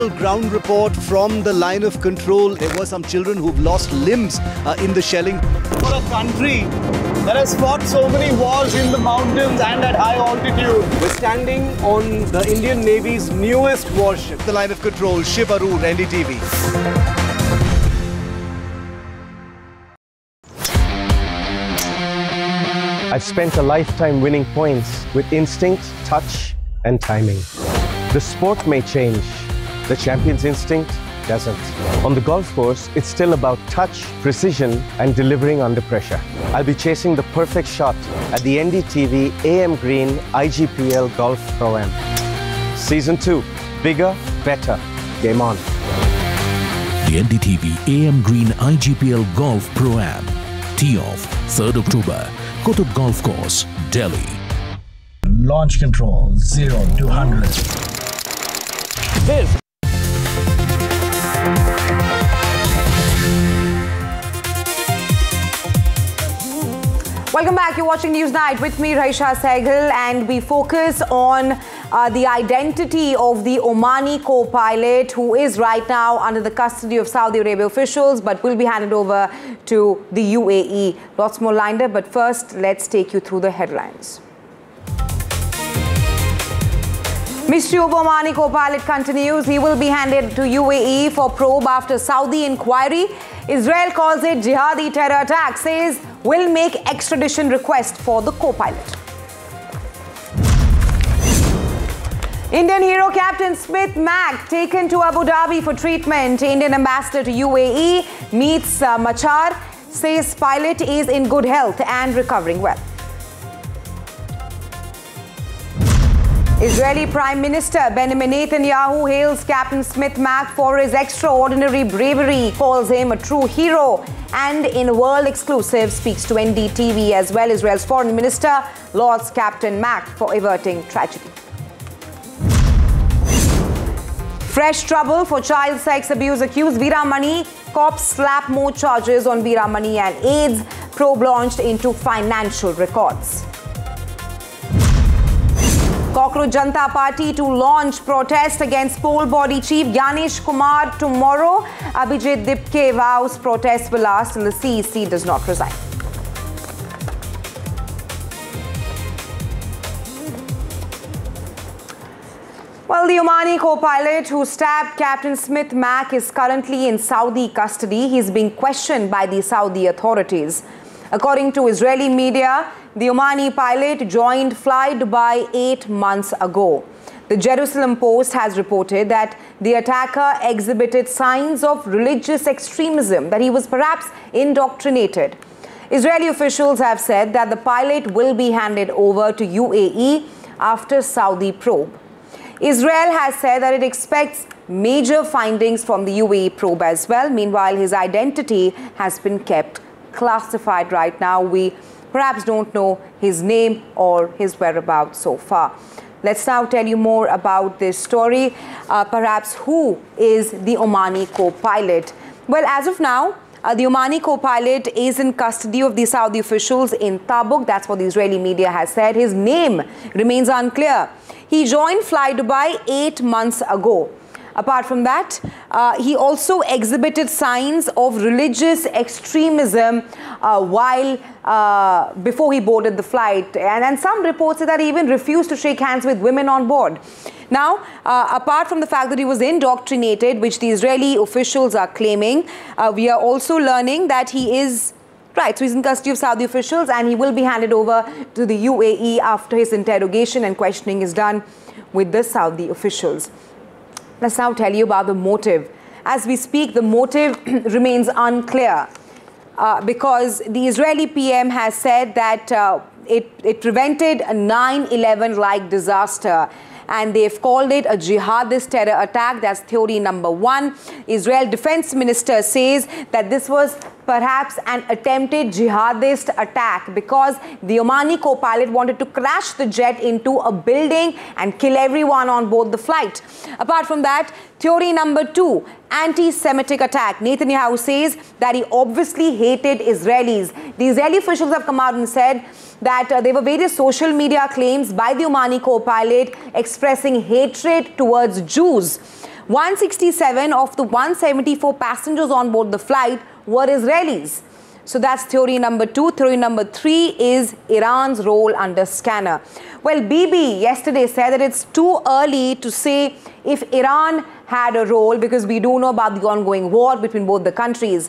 Ground report from the line of control. There were some children who've lost limbs in the shelling. For a country that has fought so many wars in the mountains and at high altitude, we're standing on the Indian Navy's newest warship. The line of control, Shiv Arur, NDTV. I've spent a lifetime winning points with instinct, touch, and timing. The sport may change, the champion's instinct doesn't. On the golf course, it's still about touch, precision, and delivering under pressure. I'll be chasing the perfect shot at the NDTV AM Green IGPL Golf Pro-Am. Season 2, bigger, better. Game on. The NDTV AM Green IGPL Golf Pro-Am. Tee off 3rd October, Kutub Golf Course, Delhi. Launch control 0 to 100. This Welcome back. You're watching Newsnight with me, Raisha Sehgal, and we focus on the identity of the Omani co-pilot who is right now under the custody of Saudi Arabia officials but will be handed over to the UAE. Lots more lined up, but first let's take you through the headlines. Mystery of Omani co-pilot continues. He will be handed to UAE for probe after Saudi inquiry. Israel calls it jihadi terror attack, says will make extradition request for the co-pilot. Indian hero Captain Smith Mac taken to Abu Dhabi for treatment. Indian ambassador to UAE meets Machar, says pilot is in good health and recovering well. Israeli Prime Minister Benjamin Netanyahu hails Captain Smith Mac for his extraordinary bravery, calls him a true hero, and in a world exclusive speaks to NDTV as well. Israel's Foreign Minister lauds Captain Mac for averting tragedy. Fresh trouble for child sex abuse accused Veera Mani. Cops slap more charges on Veera Mani and AIDS. Probe launched into financial records. Cockroach Janata Party to launch protest against poll body chief Gyanesh Kumar tomorrow. Abhijit Dipke vows protest will last till the CEC does not resign. Well, the Omani co-pilot who stabbed Captain Smith Mac is currently in Saudi custody. He's being questioned by the Saudi authorities. According to Israeli media, the Omani pilot joined Fly Dubai 8 months ago. The Jerusalem Post has reported that the attacker exhibited signs of religious extremism, that he was perhaps indoctrinated. Israeli officials have said that the pilot will be handed over to UAE after Saudi probe. Israel has said that it expects major findings from the UAE probe as well. Meanwhile, his identity has been kept classified right now. We perhaps don't know his name or his whereabouts so far. Let's now tell you more about this story. Perhaps who is the Omani co-pilot? Well, as of now, the Omani co-pilot is in custody of the Saudi officials in Tabuk. That's what the Israeli media has said. His name remains unclear. He joined Fly Dubai 8 months ago. Apart from that, he also exhibited signs of religious extremism before he boarded the flight. And some reports say that he even refused to shake hands with women on board. Now, apart from the fact that he was indoctrinated, which the Israeli officials are claiming, we are also learning that he is right. So he's in custody of Saudi officials and he will be handed over to the UAE after his interrogation and questioning is done with the Saudi officials. Let's now tell you about the motive. As we speak, the motive remains unclear because the Israeli PM has said that it prevented a 9/11-like disaster. And they've called it a jihadist terror attack. That's theory number one. Israel Defense Minister says that this was perhaps an attempted jihadist attack because the Omani co-pilot wanted to crash the jet into a building and kill everyone on board the flight. Apart from that, theory number two, anti-Semitic attack. Netanyahu says that he obviously hated Israelis. The Israeli officials have come out and said that there were various social media claims by the Omani co-pilot expressing hatred towards Jews. 167 of the 174 passengers on board the flight were Israelis. So that's theory number 2. Theory number 3 is Iran's role under scanner. Well, Bibi yesterday said that it's too early to say if Iran had a role because we do know about the ongoing war between both the countries.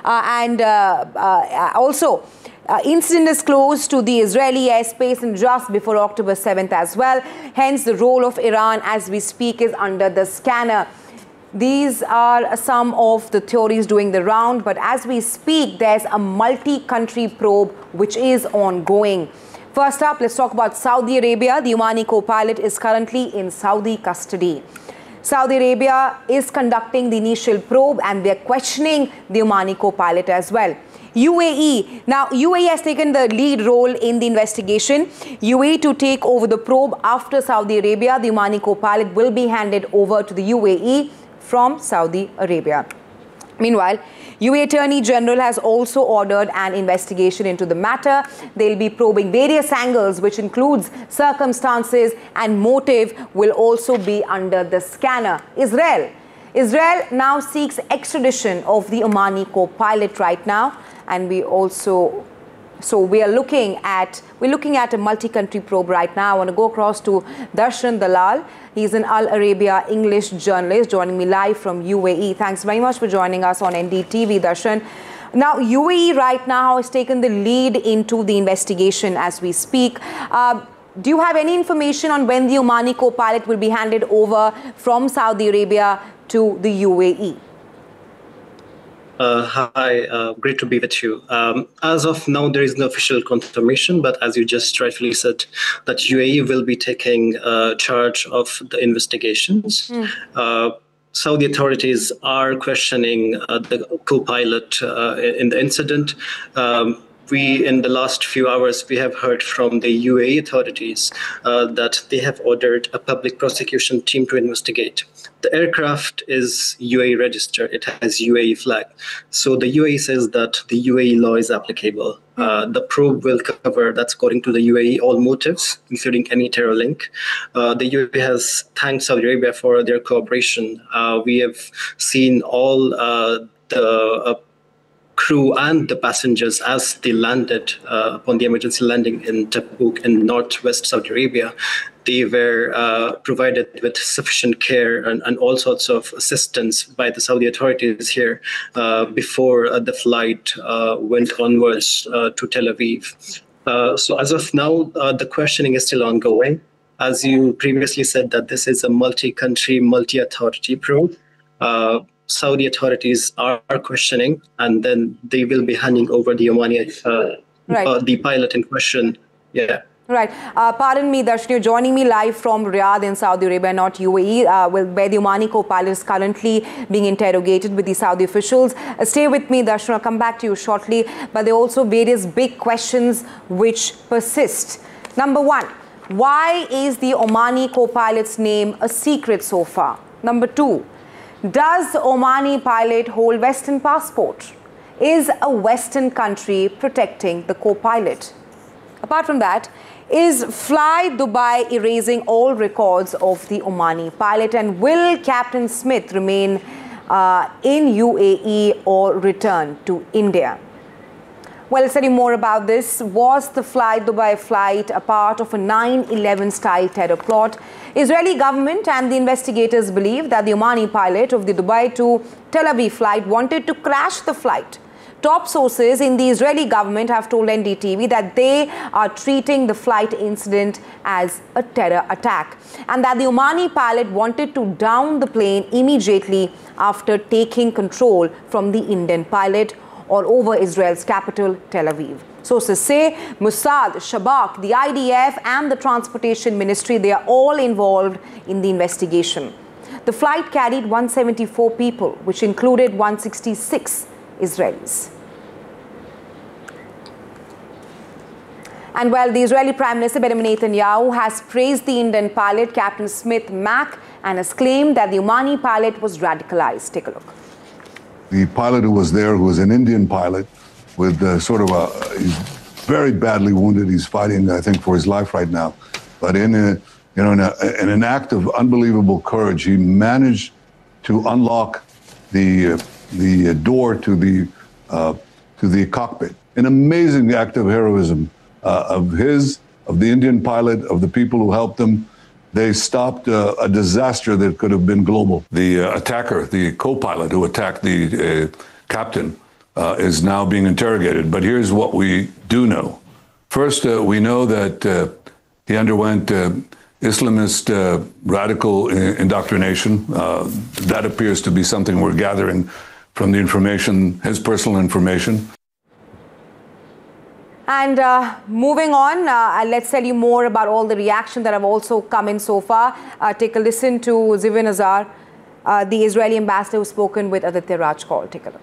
Incident is close to the Israeli airspace and just before October 7th as well. Hence, the role of Iran as we speak is under the scanner. These are some of the theories doing the round, but as we speak, there's a multi-country probe which is ongoing. First up, let's talk about Saudi Arabia. The Omani co-pilot is currently in Saudi custody. Saudi Arabia is conducting the initial probe and they're questioning the Omani co-pilot as well. UAE. Now, UAE has taken the lead role in the investigation. UAE to take over the probe after Saudi Arabia. The Omani co-pilot will be handed over to the UAE from Saudi Arabia. Meanwhile, UAE Attorney General has also ordered an investigation into the matter. They'll be probing various angles, which includes circumstances and motive will also be under the scanner. Israel now seeks extradition of the Omani co-pilot right now. And we are looking at a multi-country probe right now. I want to go across to Darshan Dalal. He's an Al Arabiya English journalist joining me live from UAE. Thanks very much for joining us on NDTV, Darshan. Now, UAE right now has taken the lead into the investigation as we speak. Do you have any information on when the Omani co-pilot will be handed over from Saudi Arabia to the UAE? Hi, great to be with you. As of now, there is no official confirmation, but as you just rightfully said, that UAE will be taking charge of the investigations. Saudi authorities are questioning the co-pilot in the incident. In the last few hours, we have heard from the UAE authorities that they have ordered a public prosecution team to investigate. The aircraft is UAE registered. It has UAE flag. So the UAE says that the UAE law is applicable. The probe will cover, that's according to the UAE, all motives, including any terror link. The UAE has thanked Saudi Arabia for their cooperation. We have seen all the crew and the passengers as they landed upon the emergency landing in Tabuk in northwest Saudi Arabia. They were provided with sufficient care and all sorts of assistance by the Saudi authorities here before the flight went onwards to Tel Aviv. So as of now, the questioning is still ongoing. As you previously said, that this is a multi-country, multi-authority probe. Saudi authorities are questioning, and then they will be handing over the Omani, the pilot in question. Yeah. Right. Pardon me, Darshan, you're joining me live from Riyadh in Saudi Arabia, not UAE, where the Omani co-pilot is currently being interrogated with the Saudi officials. Stay with me, Darshan. I'll come back to you shortly. But there are also various big questions which persist. Number one, why is the Omani co-pilot's name a secret so far? Number two, does the Omani pilot hold Western passport? Is a Western country protecting the co-pilot? Apart from that, is Fly Dubai erasing all records of the Omani pilot? And will Captain Smith remain in UAE or return to India? Well, let's tell you more about this. Was the Fly Dubai flight a part of a 9/11 style terror plot? Israeli government and the investigators believe that the Omani pilot of the Dubai to Tel Aviv flight wanted to crash the flight. Top sources in the Israeli government have told NDTV that they are treating the flight incident as a terror attack and that the Omani pilot wanted to down the plane immediately after taking control from the Indian pilot or over Israel's capital, Tel Aviv. Sources say Mossad, Shabak, the IDF and the Transportation Ministry, they are all involved in the investigation. The flight carried 174 people, which included 166 Israelis. And while the Israeli Prime Minister Benjamin Netanyahu has praised the Indian pilot, Captain Smith Mac, and has claimed that the Omani pilot was radicalized. Take a look. The pilot who was there, who was an Indian pilot, with he's very badly wounded. He's fighting, I think, for his life right now. But in an act of unbelievable courage, he managed to unlock the door to the cockpit. An amazing act of heroism of the Indian pilot, of the people who helped them. They stopped a disaster that could have been global. The attacker, the co-pilot who attacked the captain, is now being interrogated. But here's what we do know. First, we know that he underwent Islamist radical indoctrination. That appears to be something we're gathering from the information, his personal information. And moving on, let's tell you more about all the reaction that have also come in so far. Take a listen to Ziv Nazar, the Israeli ambassador who's spoken with Aditya Raj Kaul. Take a look.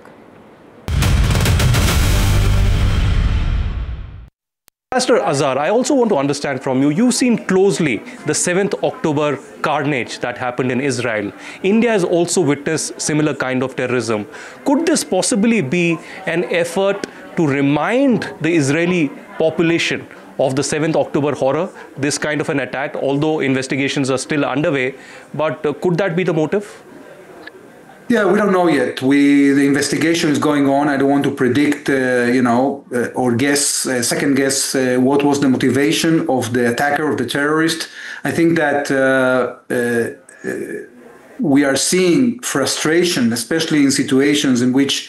Ambassador Azhar, I also want to understand from you, you've seen closely the 7th October carnage that happened in Israel. India has also witnessed similar kind of terrorism. Could this possibly be an effort to remind the Israeli population of the 7th October horror, this kind of an attack, although investigations are still underway, but could that be the motive? Yeah, we don't know yet. The investigation is going on. I don't want to predict, or guess, second guess what was the motivation of the attacker, of the terrorist. I think that we are seeing frustration, especially in situations in which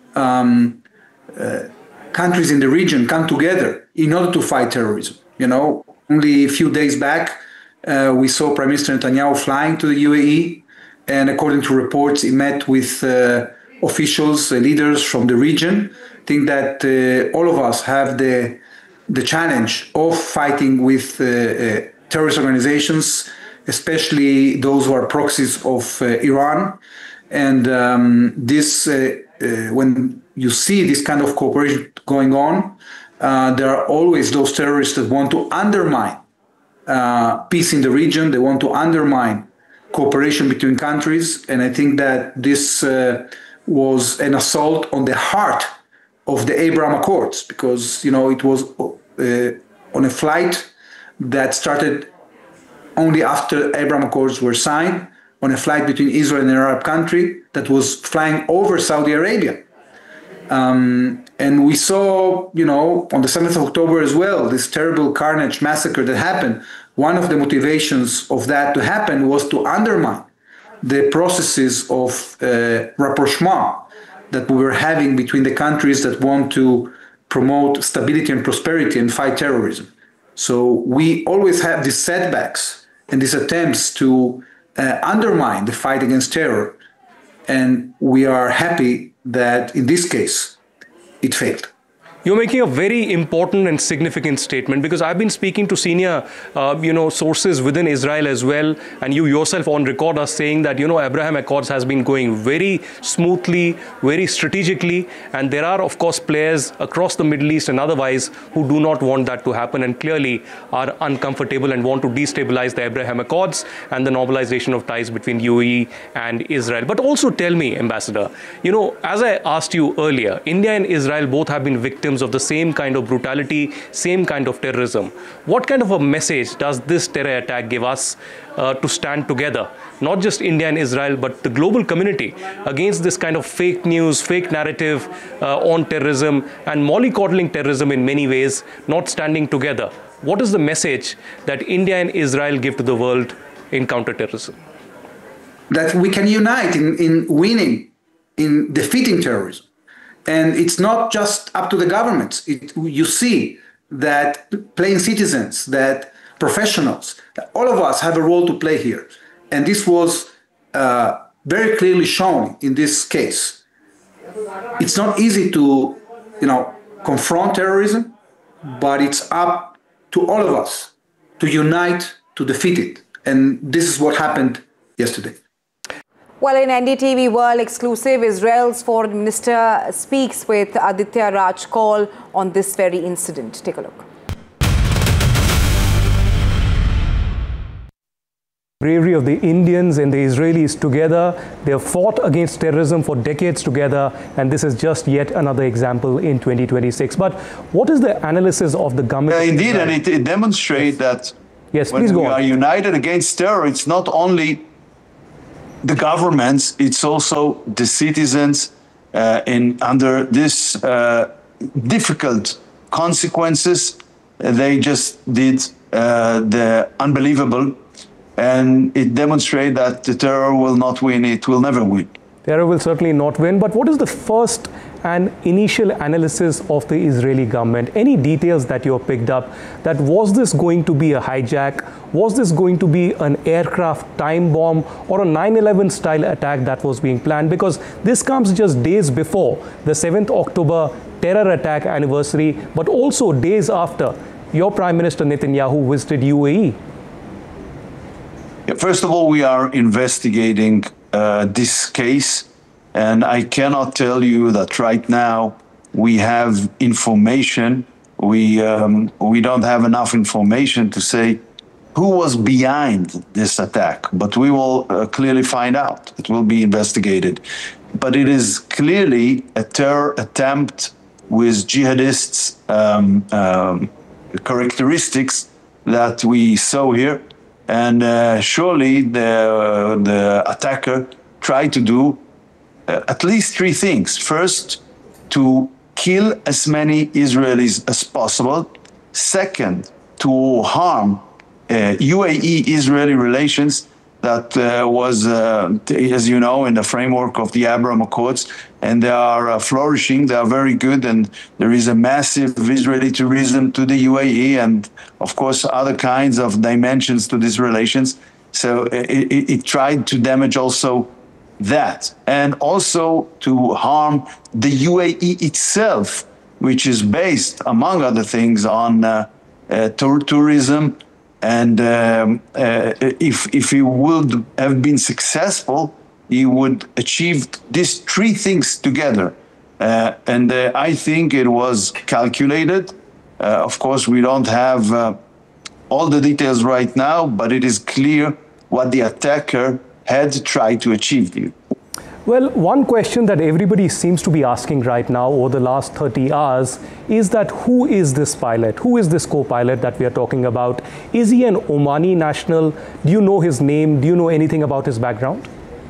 countries in the region come together in order to fight terrorism. Only a few days back, we saw Prime Minister Netanyahu flying to the UAE. And according to reports, he met with officials, leaders from the region. I think that all of us have the challenge of fighting with terrorist organizations, especially those who are proxies of Iran. And when you see this kind of cooperation going on, there are always those terrorists that want to undermine peace in the region. They want to undermine cooperation between countries, and I think that this was an assault on the heart of the Abraham Accords, because it was on a flight that started only after Abraham Accords were signed, on a flight between Israel and an Arab country that was flying over Saudi Arabia. And we saw, on the 7th of October as well, this terrible carnage massacre that happened. One of the motivations of that to happen was to undermine the processes of rapprochement that we were having between the countries that want to promote stability and prosperity and fight terrorism. So we always have these setbacks and these attempts to undermine the fight against terror. And we are happy that in this case, it failed. You're making a very important and significant statement, because I've been speaking to senior, sources within Israel as well, and you yourself on record are saying that, Abraham Accords has been going very smoothly, very strategically, and there are, of course, players across the Middle East and otherwise who do not want that to happen and clearly are uncomfortable and want to destabilize the Abraham Accords and the normalization of ties between UAE and Israel. But also tell me, Ambassador, as I asked you earlier, India and Israel both have been victims of the same kind of brutality, same kind of terrorism. What kind of a message does this terror attack give us to stand together, not just India and Israel, but the global community against this kind of fake news, fake narrative on terrorism and mollycoddling terrorism in many ways, not standing together? What is the message that India and Israel give to the world in counterterrorism? That we can unite in winning, in defeating terrorism. And it's not just up to the governments. You see that plain citizens, that professionals, that all of us have a role to play here. And this was very clearly shown in this case. It's not easy to, confront terrorism, but it's up to all of us to unite to defeat it. And this is what happened yesterday. Well, in NDTV World Exclusive, Israel's foreign minister speaks with Aditya Raj Kaul on this very incident. Take a look. Bravery of the Indians and the Israelis together. They have fought against terrorism for decades together, and this is just yet another example in 2026. But what is the analysis of the government? Indeed, and it demonstrates that yes, when please go we on. are united against terror, it's not only the governments, it's also the citizens under this difficult consequences. They just did the unbelievable, and it demonstrates that the terror will not win. It will never win. Terror will certainly not win. But what is the first and initial analysis of the Israeli government? Any details that you have picked up? That was this going to be a hijack? Was this going to be an aircraft time bomb or a 9/11 style attack that was being planned? Because this comes just days before the 7th October terror attack anniversary, but also days after your Prime Minister Netanyahu visited UAE. First of all, we are investigating this case, and I cannot tell you that right now we have information. We don't have enough information to say who was behind this attack, but we will clearly find out. It will be investigated. But it is clearly a terror attempt with jihadists' characteristics that we saw here. And surely the attacker tried to do at least three things. First, to kill as many Israelis as possible. Second, to harm UAE-Israeli relations that was, as you know, in the framework of the Abraham Accords, and they are flourishing. They are very good, and there is a massive Israeli tourism to the UAE, and of course other kinds of dimensions to these relations. So it tried to damage also that, and also to harm the UAE itself, which is based, among other things, on tourism. And if he would have been successful, he would achieve these three things together. And I think it was calculated. Of course, we don't have all the details right now, but it is clear what the attacker had tried to achieve here. Well, one question that everybody seems to be asking right now over the last 30 hours is that who is this pilot? Who is this co-pilot that we are talking about? Is he an Omani national? Do you know his name? Do you know anything about his background?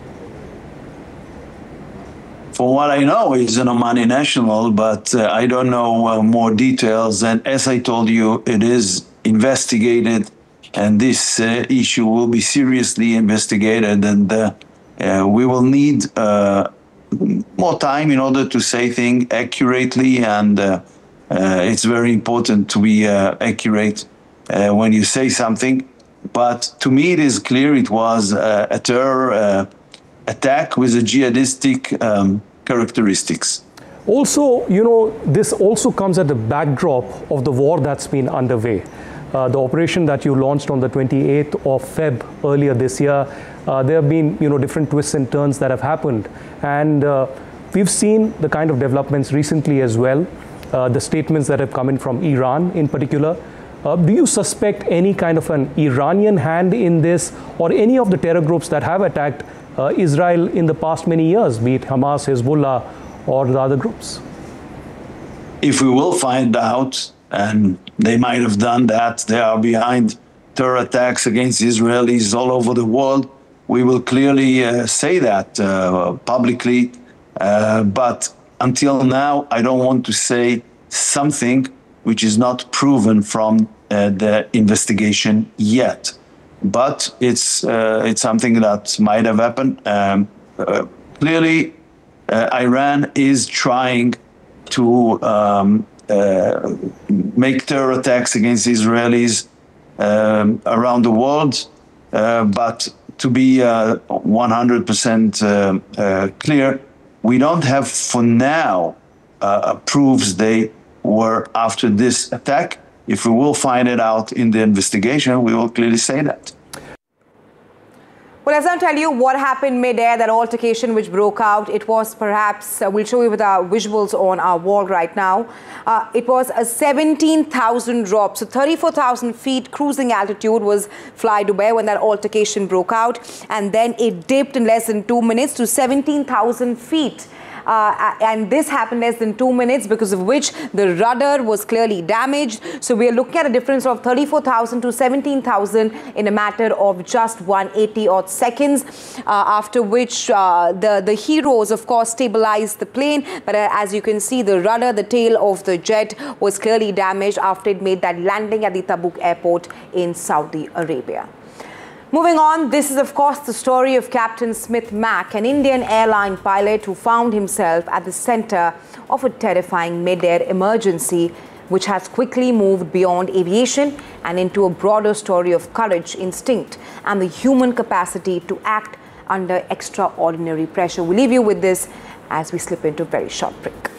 For what I know, he's an Omani national, but I don't know more details. And as I told you, it is investigated, and this issue will be seriously investigated. And we will need more time in order to say things accurately, and it's very important to be accurate when you say something. But to me, it is clear it was a terror attack with a jihadistic characteristics. Also, you know, this also comes at the backdrop of the war that's been underway. The operation that you launched on the 28th of Feb earlier this year, there have been, you know, different twists and turns that have happened. And we've seen the kind of developments recently as well, the statements that have come in from Iran in particular. Do you suspect any kind of an Iranian hand in this, or any of the terror groups that have attacked Israel in the past many years, be it Hamas, Hezbollah, or the other groups? If we will find out, and they might have done that, they are behind terror attacks against Israelis all over the world, we will clearly say that publicly. But until now, I don't want to say something which is not proven from the investigation yet. But it's something that might have happened. Clearly, Iran is trying to make terror attacks against Israelis around the world. But to be 100% clear, we don't have for now proofs they were after this attack. If we will find it out in the investigation, we will clearly say that. Well, let's now tell you what happened mid-air, that altercation which broke out. It was perhaps, we'll show you with our visuals on our wall right now. It was a 17,000 drop, so 34,000 feet cruising altitude was Fly Dubai when that altercation broke out. And then it dipped in less than 2 minutes to 17,000 feet. and this happened less than 2 minutes, because of which the rudder was clearly damaged. So we are looking at a difference of 34,000 to 17,000 in a matter of just 180 odd seconds, after which the heroes, of course, stabilized the plane. But as you can see, the rudder, the tail of the jet was clearly damaged after it made that landing at the Tabuk airport in Saudi Arabia. Moving on, this is of course the story of Captain Smith Mack, an Indian airline pilot who found himself at the center of a terrifying mid-air emergency, which has quickly moved beyond aviation and into a broader story of courage, instinct, and the human capacity to act under extraordinary pressure. We'll leave you with this as we slip into a very short break.